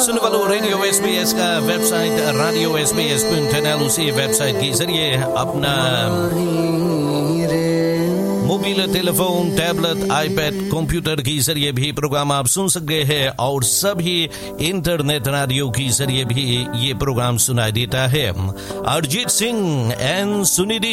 सुनने वालों, radio SBS का वेबसाइट radio.sbs.nl, उसी वेबसाइट के जरिए अपना mobile telephone, tablet, iPad, computer के जरिए भी प्रोग्राम आप सुन सकते हैं और सभी इंटरनेट रेडियो के जरिए भी ये प्रोग्राम सुनाई देता है। अरिजीत सिंह एंड सुनिधि